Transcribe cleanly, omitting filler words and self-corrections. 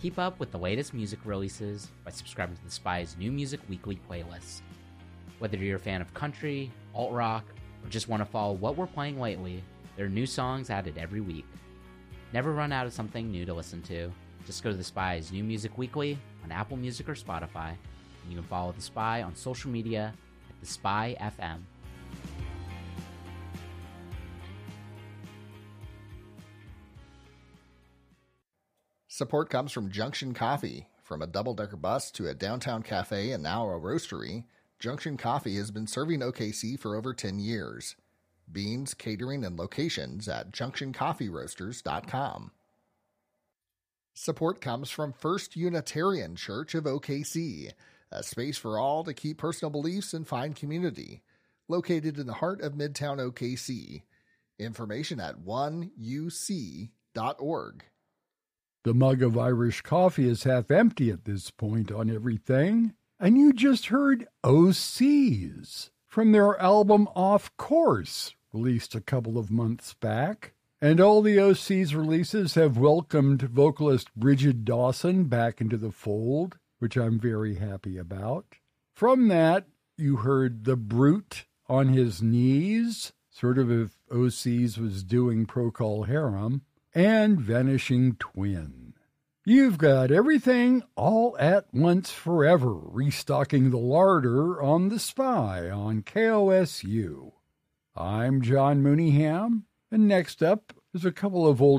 Keep up with the latest music releases by subscribing to The Spy's new Music Weekly playlist. Whether you're a fan of country, alt-rock, or just want to follow what we're playing lately, there are new songs added every week. Never run out of something new to listen to. Just go to The Spy's new Music Weekly on Apple Music or Spotify, and you can follow The Spy on social media at The Spy FM. Support comes from Junction Coffee. From a double-decker bus to a downtown cafe and now a roastery, Junction Coffee has been serving OKC for over 10 years. Beans, catering, and locations at junctioncoffeeroasters.com. Support comes from First Unitarian Church of OKC, a space for all to keep personal beliefs and find community. Located in the heart of Midtown OKC. Information at 1uc.org. The mug of Irish coffee is half empty at this point on everything. And you just heard OCs from their album Off Course, released a couple of months back. And all the OCs releases have welcomed vocalist Bridget Dawson back into the fold, which I'm very happy about. From that, you heard The Brute on His Knees, sort of if OCs was doing Procol Harum, and Vanishing Twin. You've got everything all at once forever, restocking the larder on The Spy on KOSU. I'm John Mooneyham, and next up is a couple of old